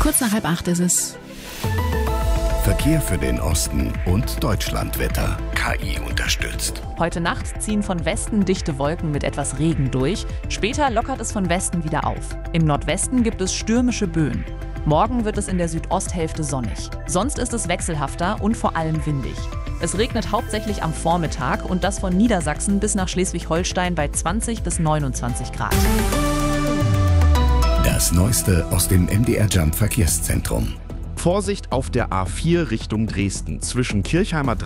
Kurz nach 7:30 ist es. Verkehr für den Osten und Deutschlandwetter. KI unterstützt. Heute Nacht ziehen von Westen dichte Wolken mit etwas Regen durch. Später lockert es von Westen wieder auf. Im Nordwesten gibt es stürmische Böen. Morgen wird es in der Südosthälfte sonnig. Sonst ist es wechselhafter und vor allem windig. Es regnet hauptsächlich am Vormittag und das von Niedersachsen bis nach Schleswig-Holstein bei 20 bis 29 Grad. Das Neueste aus dem MDR Jump Verkehrszentrum. Vorsicht auf der A4 Richtung Dresden. Zwischen Kirchheimer